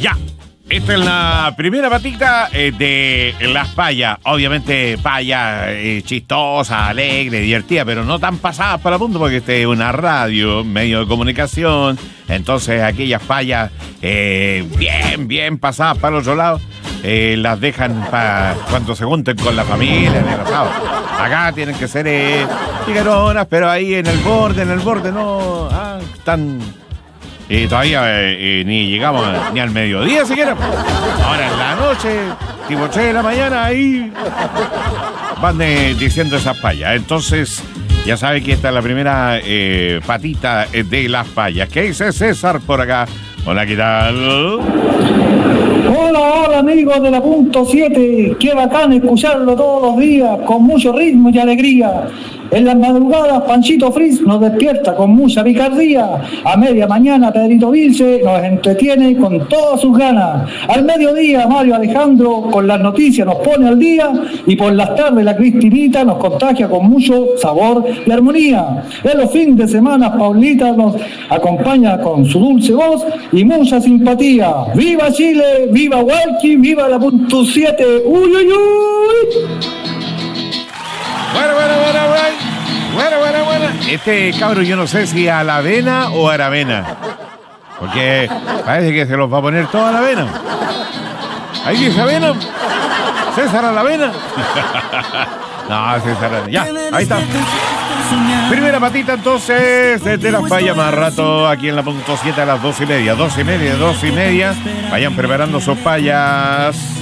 Ya. Esta es la primera patita de las payas. Obviamente paya chistosa, alegre, divertida, pero no tan pasada para el punto porque este es una radio, medio de comunicación. Entonces aquellas payas bien pasadas para el otro lado, las dejan para cuando se junten con la familia en el asado. Acá tienen que ser picaronas, pero ahí en el borde no están... todavía ni llegamos ni al mediodía siquiera. Ahora en la noche, tipo 3 de la mañana, ahí van diciendo esas payas. Entonces, ya sabe que esta es la primera patita de las payas. ¿Qué dice César por acá? Hola, ¿qué tal? Hola amigos de la Punto 7, qué bacán escucharlo todos los días, con mucho ritmo y alegría. En las madrugadas Panchito Frizz nos despierta con mucha picardía. A media mañana Pedrito Vilce nos entretiene con todas sus ganas. Al mediodía Mario Alejandro con las noticias nos pone al día. Y por las tardes la Cristinita nos contagia con mucho sabor y armonía. En los fines de semana Paulita nos acompaña con su dulce voz y mucha simpatía. ¡Viva Chile! ¡Viva Walkie! ¡Viva la Punto 7! ¡Uy, uy, uy! Bueno. Este cabro yo no sé si a la avena o a Aravena. Porque parece que se los va a poner toda la avena. Ahí dice avena. César a la avena. No, César. Ya, ahí está. Primera patita entonces desde las payas, más rato aquí en la Punto 7 a las 2:30. 2:30. Vayan preparando sus payas.